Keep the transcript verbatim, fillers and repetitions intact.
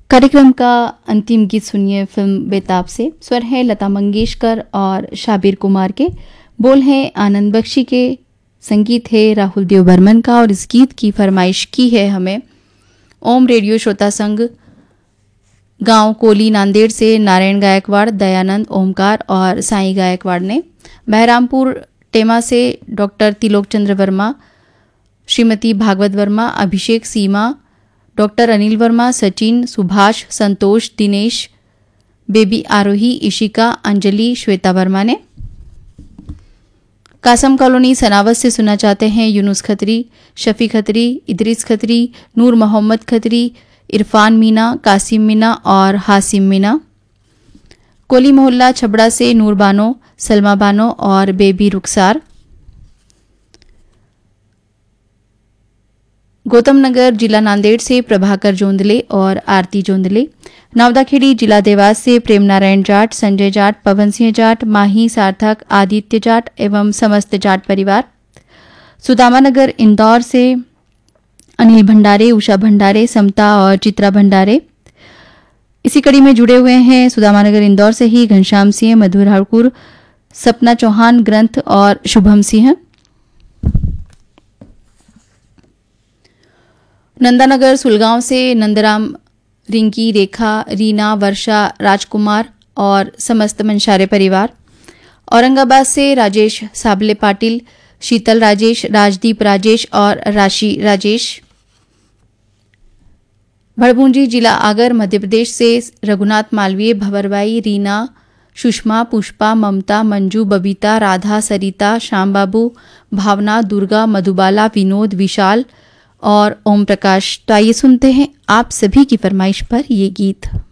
कार्यक्रम का अंतिम गीत सुनिए फिल्म बेताब से। स्वर है लता मंगेशकर और शाबिर कुमार के, बोल हैं आनंद बख्शी के, संगीत है राहुल देव बर्मन का। और इस गीत की फरमाइश की है हमें ओम रेडियो श्रोता संघ गांव कोली नांदेड़ से नारायण गायकवाड़, दयानंद, ओमकार और साईं गायकवाड़ ने। बहरामपुर टेमा से डॉक्टर तिलोक चंद्र वर्मा, श्रीमती भागवत वर्मा, अभिषेक, सीमा, डॉक्टर अनिल वर्मा, सचिन, सुभाष, संतोष, दिनेश, बेबी आरोही, इशिका, अंजलि, श्वेता वर्मा ने। कासम कॉलोनी सनावत से सुना चाहते हैं यूनुस खत्री, शफी खत्री, इदरीस खत्री, नूर मोहम्मद खत्री, इरफान मीना, कासिम मीना और हासिम मीना। कोली मोहल्ला छबड़ा से नूर बानो, सलमा बानो और बेबी रुखसार। गौतम नगर जिला नांदेड़ से प्रभाकर जोंदले और आरती जोंदले। नवदाखेड़ी जिला देवास से प्रेम नारायण जाट, संजय जाट, पवन सिंह जाट, माही, सार्थक, आदित्य जाट एवं समस्त जाट परिवार। सुदामा नगर इंदौर से अनिल भंडारे, उषा भंडारे, समता और चित्रा भंडारे। इसी कड़ी में जुड़े हुए हैं सुदामा नगर इंदौर से ही घनश्याम सिंह, मधुर ठाकुर, सपना चौहान, ग्रंथ और शुभम सिंह। नंदानगर सुलगांव से नंदराम, रिंकी, रेखा, रीना, वर्षा, राजकुमार और समस्त मंशारे परिवार। औरंगाबाद से राजेश साबले पाटिल, शीतल राजेश, राजदीप राजेश और राशि राजेश। भड़भूंजी जिला आगर मध्य प्रदेश से रघुनाथ मालवीय, भंवरबाई, रीना, सुषमा, पुष्पा, ममता, मंजू, बबीता, राधा, सरिता, श्यामबाबू, भावना, दुर्गा, मधुबाला, विनोद, विशाल और ओम प्रकाश। तो आइए सुनते हैं आप सभी की फरमाइश पर ये गीत।